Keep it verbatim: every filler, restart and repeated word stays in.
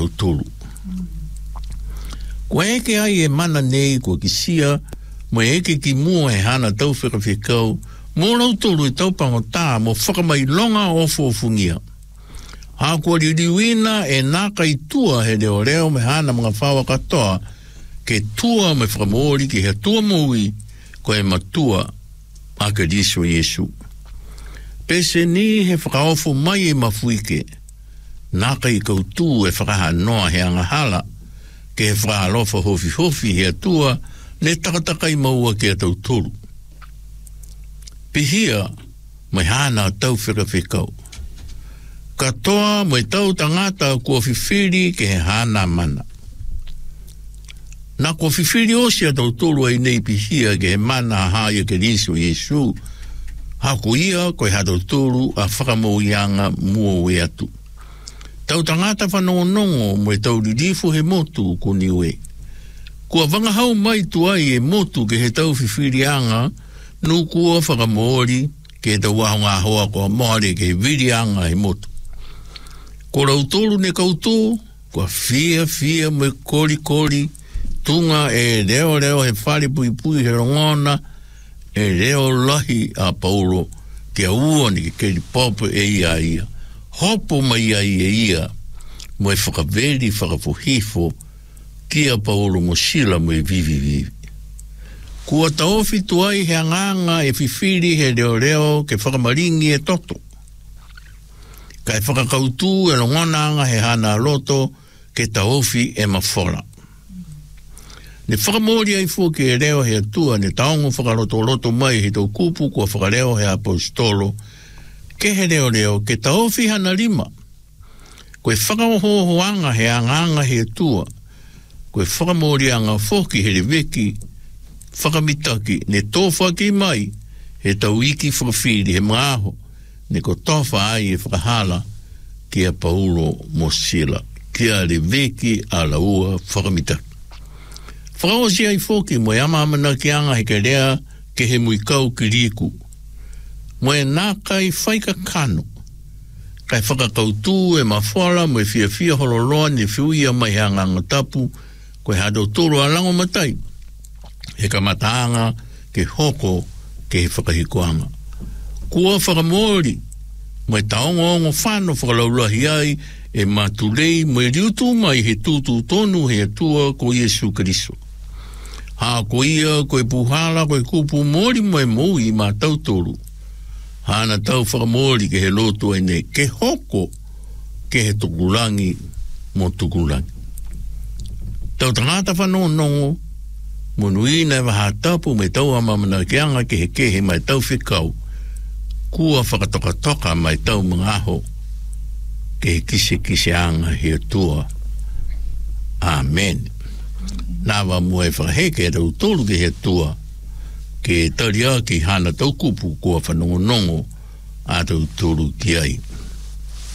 tau tolu. Ko eke ai e mana nei ko ki sia, mo eke ki mua e hana tau whekawhekau, mo rau tolu e tau pangotā, mo whakamai longa o fufungia. Ha kua ririwina e naka i tua he reo reo me hana mga whawa katoa, ke tua me whakamori ki he tua moui, ko e matua a ke riso Yesu. Pese ni he whakaofu mai e mafuike, naka i koutu e whakaha noa he angahala, ke he whakalofa hofi hofi he atua, ne takataka i maua ke atau tolu. Pihia, mai hana tau whekawhekau. Katoa mai tau tangata kua whiwhiri ke he hana mana. Na kua whiwhiri osi atau tolu ai nei pihia ke he mana haia ke riso Yesu, haku ia koe hatau tolu a whakamauianga mua we atu. Tau tangata whanongonongo mo e tau ririfu he motu ko niwe. Kua wangahau mai tuai e motu ke he tau whiwhirianga, nu kua whakamoori ke he tau wahonga hoa kua moare ke he virianga he motu. Ko rautolu ne kautu, kua fia fia mo e kori kori, tunga e reo reo he whare pui pui he rongona, e reo lahi a Paulo ke a uoni ke keri popo e ia ia. Hopo mai ia ia ia, mo e whakaveri whakafuhifo, ki a Paulo mo sila mo e vivi vivi. Kua taofi tuai he anganga e whiwhiri he reo reo ke whakamaringi e toto. Kai whakakautu e longonanga he hana loto ke taofi e mawhora. Ne whakamori ai fua ke e reo he atua ne taongo whakaroto loto mai he tau kupu kua whakareo he apostolo ke he reo reo ke taofi hana lima. Koe whakahohoanga he anganga he atua koe whakamori anga whoki he reweki whakamitaki ne tofa ki mai he tau iki whakawhiri he maaho ne ko tofa ai e whakahala ki a Paulo Mosila ki a reweki a laua whakamitaki. Whakaosi ai whoki mo e ama amana ki anga he ke rea ke he muikau ki riku. Mo e nākai whaika kano. Kai whakakautu e mawhala mo e fia fia hololoa ni whiuia mai he anganga tapu koe hado toro a lango matai. He ka mataanga ke hoko ke he whakahikoanga. Kua whakamori mo e taongo ongo whano whakalaulahi ai e matulei mo e riutu mai he tūtū tonu he atua ko Yesu Keriso. Ha ko ia ko e puhala ko e kupu mori mo e moui ma tau toru. Hana tau whakamori ke he loto e ne ke hoko ke he tukulangi mo tukulangi. Tau tangata whanonongo mo nuina e waha tapu me tau amamana ke anga ke he kehe mai tau whikau. Kua whakatoka toka mai tau mga aho ke he kise kise anga he atua. Amen. Nāwa mua e whakaheke e rau tolu ke he atua ke taria ki hana tau kupu kua whanongonongo a tau tolu ki ai.